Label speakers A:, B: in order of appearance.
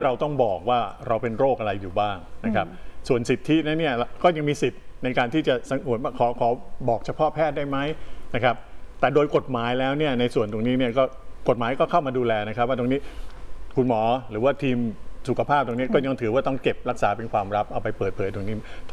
A: เราต้องบอกว่าเราเป็นโรคอะไรอยู่บ้างนะครับส่วนสิทธินั้นเนี่ยก็ยังมีสิทธิ์ในการที่จะสังวนว่าขอบอกเฉพาะแพทย์ได้ไหมนะครับแต่โดยกฎหมายแล้วเนี่ยในส่วนตรงนี้เนี่ยก็กฎหมายก็เข้ามาดูแลนะครับว่าตรงนี้คุณหมอหรือว่าทีมสุขภาพตรงนี้ก็ยังถือว่าต้องเก็บรักษาเป็นความลับเอาไปเปิดเผยตรงนี้